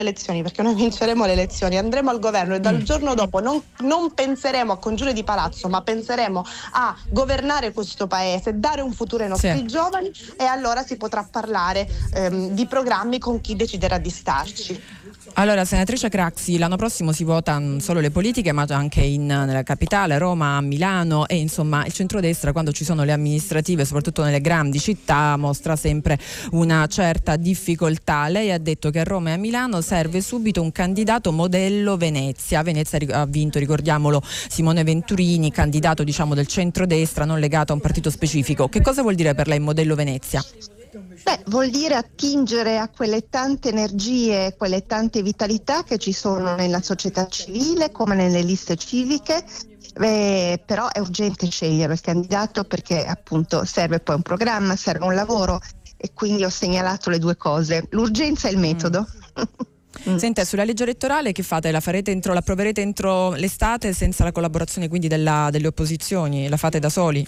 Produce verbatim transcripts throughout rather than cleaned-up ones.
elezioni, perché noi vinceremo le elezioni, andremo al governo e dal mm. giorno dopo non, non penseremo a congiure di palazzo, ma penseremo a governare questo paese, dare un futuro ai nostri sì. giovani, e allora si potrà parlare ehm, di programmi con chi deciderà di starci. Allora, senatrice Craxi, l'anno prossimo si vota non solo le politiche, ma anche in, nella capitale, Roma, a Milano, e insomma il centrodestra, quando ci sono le amministrative, soprattutto nelle grandi città, mostra sempre una certa difficoltà. Lei ha detto che a Roma e a Milano serve subito un candidato modello Venezia. Venezia ha vinto, ricordiamolo, Simone Venturini, candidato diciamo del centrodestra, non legato a un partito specifico. Che cosa vuol dire per lei modello Venezia? Beh, vuol dire attingere a quelle tante energie, quelle tante vitalità che ci sono nella società civile come nelle liste civiche, eh, però è urgente scegliere il candidato, perché appunto serve poi un programma, serve un lavoro, e quindi ho segnalato le due cose, l'urgenza e il metodo. Mm. Senta, sulla legge elettorale che fate? La farete entro, l'approverete entro l'estate senza la collaborazione quindi della, delle opposizioni? La fate da soli?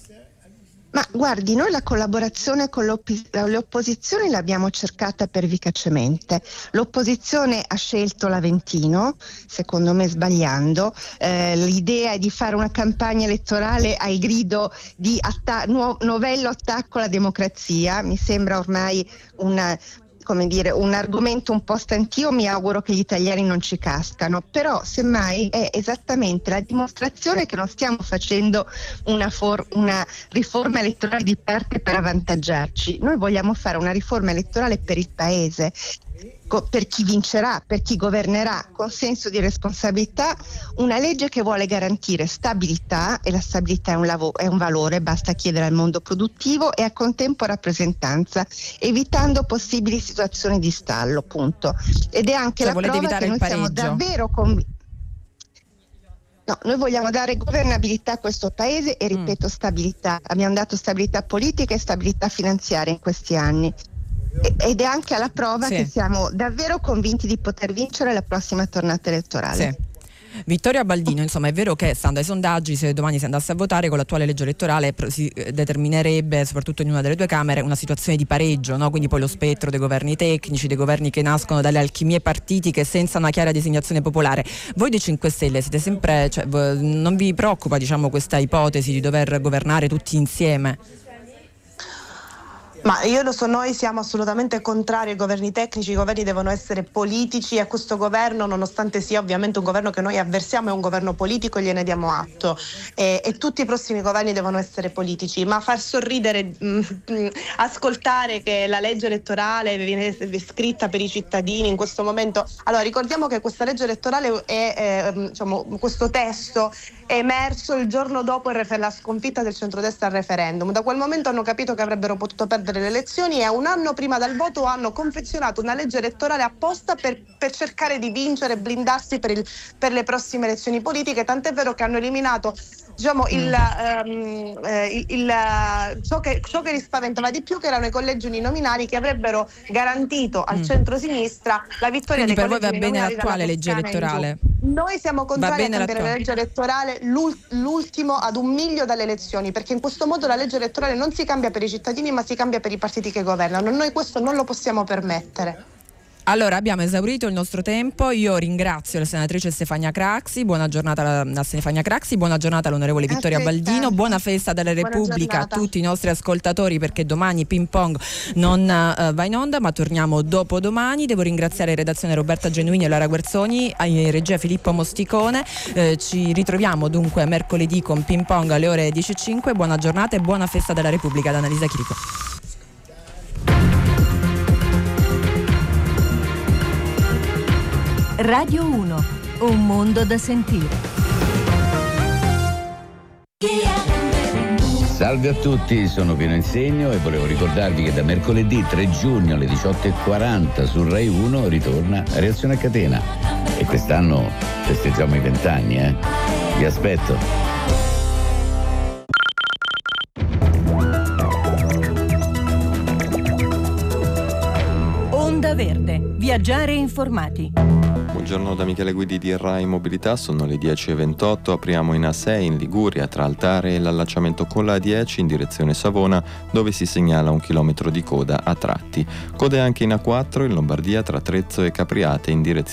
Ma guardi, noi la collaborazione con le opposizioni l'abbiamo cercata pervicacemente. L'opposizione ha scelto l'Aventino, secondo me sbagliando. Eh, l'idea è di fare una campagna elettorale al grido di atta- nu- novello attacco alla democrazia. Mi sembra ormai una... come dire, un argomento un po' stantio. Mi auguro che gli italiani non ci cascano, però semmai è esattamente la dimostrazione che non stiamo facendo una, for- una riforma elettorale di parte per avvantaggiarci. Noi vogliamo fare una riforma elettorale per il paese, per chi vincerà, per chi governerà, con senso di responsabilità, una legge che vuole garantire stabilità, e la stabilità è un, lav- è un valore, basta chiedere al mondo produttivo, e a contempo rappresentanza, evitando possibili situazioni di stallo, punto. Ed è anche cioè, la prova che noi siamo davvero convinti. No, noi vogliamo dare governabilità a questo paese e, ripeto, mm. stabilità. Abbiamo dato stabilità politica e stabilità finanziaria in questi anni. Ed è anche alla prova sì. che siamo davvero convinti di poter vincere la prossima tornata elettorale. Sì. Vittoria Baldino, insomma, è vero che stando ai sondaggi, se domani si andasse a votare con l'attuale legge elettorale si determinerebbe, soprattutto in una delle due Camere, una situazione di pareggio, no? Quindi poi lo spettro dei governi tecnici, dei governi che nascono dalle alchimie partitiche senza una chiara designazione popolare. Voi dei cinque Stelle siete sempre, cioè, non vi preoccupa, diciamo, questa ipotesi di dover governare tutti insieme? Ma io lo so, noi siamo assolutamente contrari ai governi tecnici, i governi devono essere politici, e questo governo, nonostante sia ovviamente un governo che noi avversiamo, è un governo politico e gliene diamo atto, e, e tutti i prossimi governi devono essere politici, ma far sorridere, mh, mh, ascoltare che la legge elettorale viene scritta per i cittadini in questo momento. Allora, ricordiamo che questa legge elettorale è, eh, diciamo, questo testo è emerso il giorno dopo il refer- la sconfitta del centrodestra al referendum. Da quel momento hanno capito che avrebbero potuto perdere le elezioni, e un anno prima del voto hanno confezionato una legge elettorale apposta per, per cercare di vincere e blindarsi per, il, per le prossime elezioni politiche, tant'è vero che hanno eliminato, diciamo, il, um, eh, il, il, ciò, che, ciò che li spaventava di più, che erano i collegi uninominali, che avrebbero garantito al mm. centro-sinistra la vittoria. Quindi dei per voi va bene l'attuale legge elettorale? Noi siamo contrari a cambiare la legge elettorale, l'ultimo ad un miglio dalle elezioni, perché in questo modo la legge elettorale non si cambia per i cittadini, ma si cambia per i partiti che governano. Noi questo non lo possiamo permettere. Allora, abbiamo esaurito il nostro tempo. Io ringrazio la senatrice Stefania Craxi, buona giornata alla Stefania Craxi, buona giornata all'onorevole Vittoria Aspetta. Baldino, buona festa della Repubblica a tutti i nostri ascoltatori, perché domani ping pong non uh, va in onda, ma torniamo dopodomani. Devo ringraziare in redazione Roberta Genuini e Lara Guerzoni, in regia Filippo Mosticone. Eh, ci ritroviamo dunque mercoledì con ping pong alle ore dieci e cinque. Buona giornata e buona festa della Repubblica da Annalisa Chirico. Radio uno, un mondo da sentire. Salve a tutti, sono Pino Insegno e volevo ricordarvi che da mercoledì tre giugno alle diciotto e quaranta su Rai uno ritorna Reazione a Catena, e quest'anno festeggiamo i vent'anni, eh? Vi aspetto. Onda Verde, via Viaggiare informati. Buongiorno da Michele Guidi di Rai Mobilità, sono le dieci e ventotto, apriamo in A sei in Liguria tra Altare e l'allacciamento con la A dieci in direzione Savona, dove si segnala un chilometro di coda a tratti. Code anche in A quattro in Lombardia tra Trezzo e Capriate in direzione